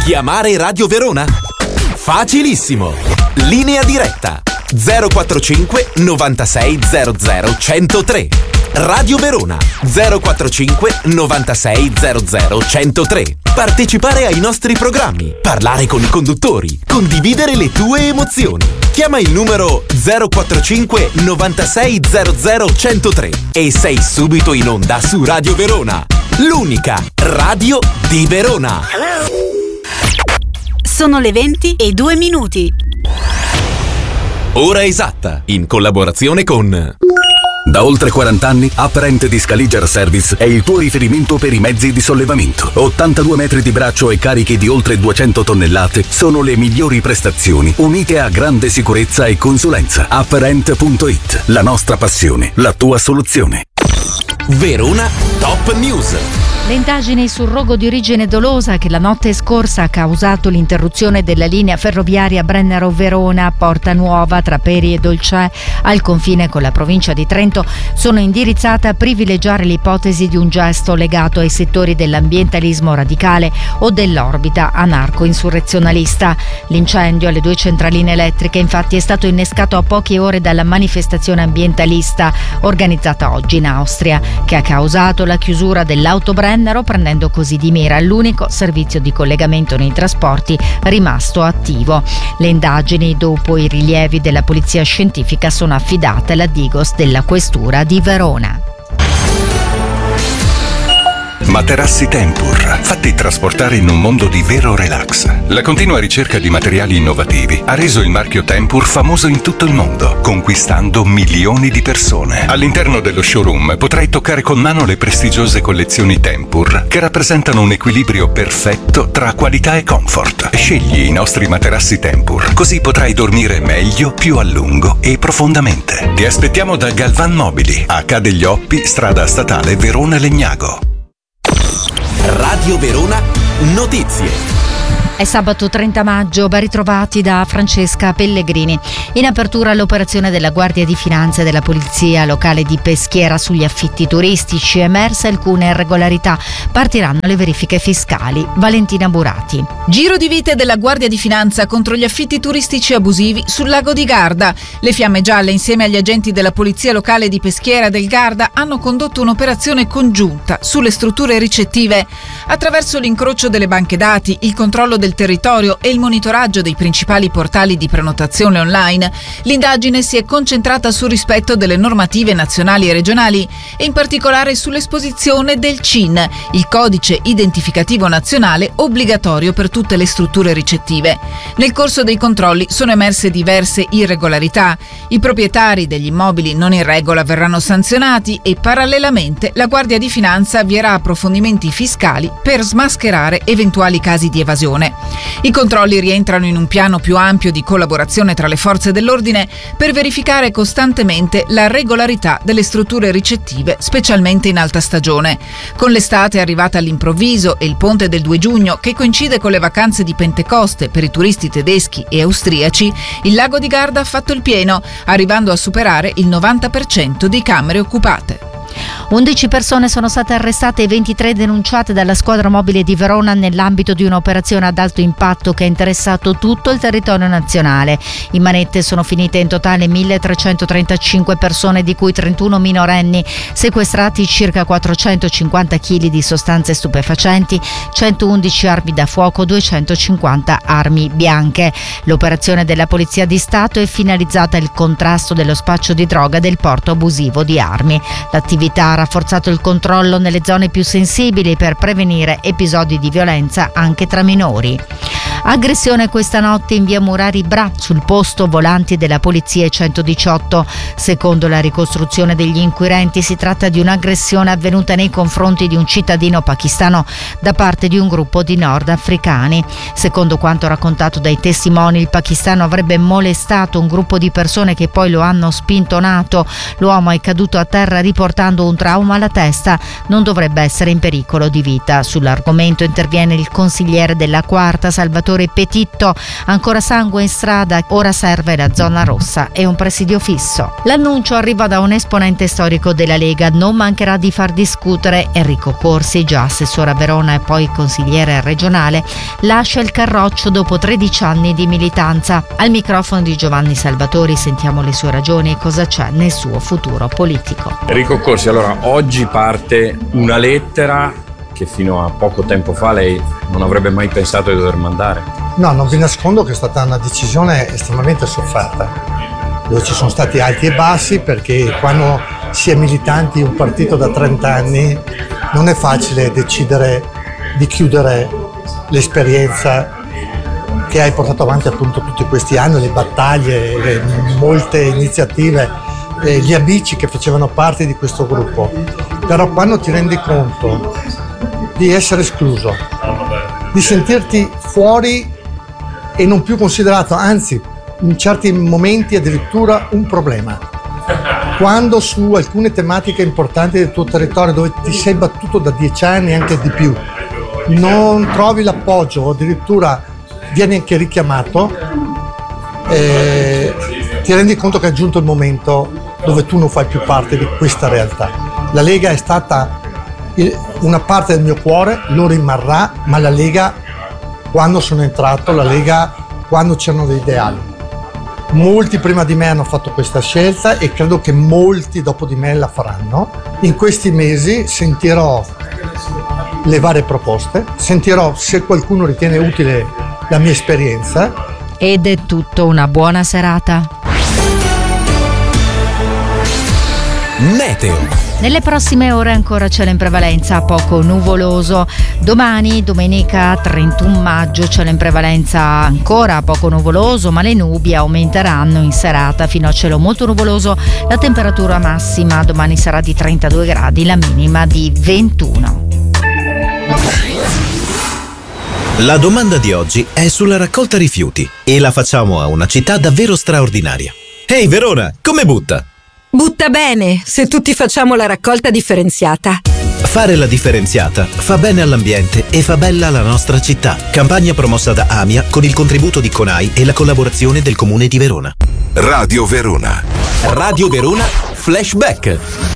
Chiamare Radio Verona? Facilissimo! Linea diretta 045 96 00 103. Radio Verona 045 96 00 103. Partecipare ai nostri programmi, parlare con i conduttori, condividere le tue emozioni. Chiama il numero 045 96 00 103 e sei subito in onda su Radio Verona, l'unica radio di Verona. Sono le 20:02. Ora esatta, in collaborazione con... Da oltre 40 anni, Apparent di Scaliger Service è il tuo riferimento per i mezzi di sollevamento. 82 metri di braccio e carichi di oltre 200 tonnellate sono le migliori prestazioni, unite a grande sicurezza e consulenza. Apparent.it, la nostra passione, la tua soluzione. Verona Top News. Le indagini sul rogo di origine dolosa che la notte scorsa ha causato l'interruzione della linea ferroviaria Brennero-Verona Porta Nuova tra Peri e Dolcè al confine con la provincia di Trento sono indirizzate a privilegiare l'ipotesi di un gesto legato ai settori dell'ambientalismo radicale o dell'orbita anarco-insurrezionalista. L'incendio alle 2 centraline elettriche infatti è stato innescato a poche ore dalla manifestazione ambientalista organizzata oggi in Austria, che ha causato la chiusura dell'autobrennero, prendendo così di mira l'unico servizio di collegamento nei trasporti rimasto attivo. Le indagini, dopo i rilievi della polizia scientifica, sono affidate alla Digos della Questura di Verona. Materassi Tempur, fatti trasportare in un mondo di vero relax. La continua ricerca di materiali innovativi ha reso il marchio Tempur famoso in tutto il mondo, conquistando milioni di persone. All'interno dello showroom potrai toccare con mano le prestigiose collezioni Tempur, che rappresentano un equilibrio perfetto tra qualità e comfort. Scegli i nostri materassi Tempur, così potrai dormire meglio, più a lungo e profondamente. Ti aspettiamo da Galvan Mobili, a Ca' degli Oppi, strada statale Verona Legnago. Radio Verona Notizie. È sabato 30 maggio, ben ritrovati da Francesca Pellegrini. In apertura l'operazione della Guardia di Finanza e della Polizia Locale di Peschiera sugli affitti turistici. Emerse alcune irregolarità. Partiranno le verifiche fiscali. Valentina Burati. Giro di vite della Guardia di Finanza contro gli affitti turistici abusivi sul lago di Garda. Le Fiamme Gialle, insieme agli agenti della Polizia Locale di Peschiera del Garda, hanno condotto un'operazione congiunta sulle strutture ricettive. Attraverso l'incrocio delle banche dati, il controllo del territorio e il monitoraggio dei principali portali di prenotazione online, l'indagine si è concentrata sul rispetto delle normative nazionali e regionali e in particolare sull'esposizione del CIN, il codice identificativo nazionale obbligatorio per tutte le strutture ricettive. Nel corso dei controlli sono emerse diverse irregolarità. I proprietari degli immobili non in regola verranno sanzionati e parallelamente la Guardia di Finanza avvierà approfondimenti fiscali per smascherare eventuali casi di evasione. I controlli rientrano in un piano più ampio di collaborazione tra le forze dell'ordine per verificare costantemente la regolarità delle strutture ricettive, specialmente in alta stagione. Con l'estate arrivata all'improvviso e il ponte del 2 giugno, che coincide con le vacanze di Pentecoste per i turisti tedeschi e austriaci, il lago di Garda ha fatto il pieno, arrivando a superare il 90% di camere occupate. 11 persone sono state arrestate e 23 denunciate dalla squadra mobile di Verona nell'ambito di un'operazione ad alto impatto che ha interessato tutto il territorio nazionale. In manette sono finite in totale 1.335 persone, di cui 31 minorenni, sequestrati circa 450 kg di sostanze stupefacenti, 111 armi da fuoco, 250 armi bianche. L'operazione della Polizia di Stato è finalizzata al contrasto dello spaccio di droga e del porto abusivo di armi. L'attività ha rafforzato il controllo nelle zone più sensibili per prevenire episodi di violenza anche tra minori. Aggressione questa notte in via Murari Bra, sul posto volanti della polizia 118. Secondo la ricostruzione degli inquirenti si tratta di un'aggressione avvenuta nei confronti di un cittadino pakistano da parte di un gruppo di nordafricani. Secondo quanto raccontato dai testimoni, il pakistano avrebbe molestato un gruppo di persone che poi lo hanno spintonato. L'uomo è caduto a terra riportando un trauma alla testa, non dovrebbe essere in pericolo di vita. Sull'argomento interviene il consigliere della Quarta Salvatore Petitto. Ancora sangue in strada, ora serve la zona rossa e un presidio fisso. L'annuncio arriva da un esponente storico della Lega, non mancherà di far discutere. Enrico Corsi, già assessore a Verona e poi consigliere regionale, lascia il Carroccio dopo 13 anni di militanza. Al microfono di Giovanni Salvatori sentiamo le sue ragioni e cosa c'è nel suo futuro politico. Enrico Corsi, allora oggi parte una lettera che fino a poco tempo fa lei non avrebbe mai pensato di dover mandare. No, non vi nascondo che è stata una decisione estremamente sofferta, dove ci sono stati alti e bassi, perché quando si è militanti in un partito da 30 anni non è facile decidere di chiudere l'esperienza che hai portato avanti appunto tutti questi anni, le battaglie, molte iniziative, gli amici che facevano parte di questo gruppo. Però quando ti rendi conto di essere escluso, di sentirti fuori e non più considerato, anzi in certi momenti addirittura un problema, quando su alcune tematiche importanti del tuo territorio, dove ti sei battuto da 10 anni e anche di più, non trovi l'appoggio o addirittura vieni anche richiamato, ti rendi conto che è giunto il momento dove tu non fai più parte di questa realtà. La Lega è stata una parte del mio cuore, lo rimarrà, ma la Lega, quando sono entrato, la Lega quando c'erano dei ideali. Molti prima di me hanno fatto questa scelta e credo che molti dopo di me la faranno. In questi mesi sentirò le varie proposte, sentirò se qualcuno ritiene utile la mia esperienza. Ed è tutto, una buona serata. Meteo. Nelle prossime ore ancora cielo in prevalenza poco nuvoloso. Domani, domenica 31 maggio, cielo in prevalenza ancora poco nuvoloso, ma le nubi aumenteranno in serata fino a cielo molto nuvoloso. La temperatura massima domani sarà di 32 gradi, la minima di 21. La domanda di oggi è sulla raccolta rifiuti e la facciamo a una città davvero straordinaria. Ehi Verona, come butta? Butta bene, se tutti facciamo la raccolta differenziata. Fare la differenziata fa bene all'ambiente e fa bella la nostra città. Campagna promossa da AMIA con il contributo di CONAI e la collaborazione del Comune di Verona. Radio Verona. Radio Verona Flashback.